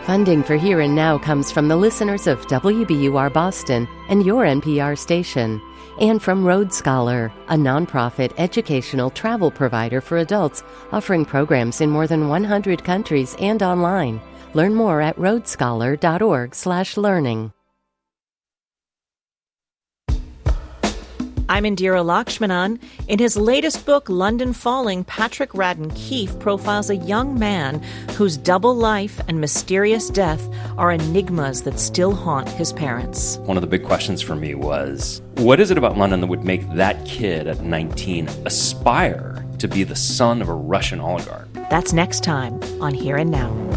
Funding for Here and Now comes from the listeners of WBUR Boston and your NPR station, and from Road Scholar, a nonprofit educational travel provider for adults offering programs in more than 100 countries and online. Learn more at roadscholar.org/learning. I'm Indira Lakshmanan. In his latest book, London Falling, Patrick Radden Keefe profiles a young man whose double life and mysterious death are enigmas that still haunt his parents. One of the big questions for me was, what is it about London that would make that kid at 19 aspire to be the son of a Russian oligarch? That's next time on Here and Now.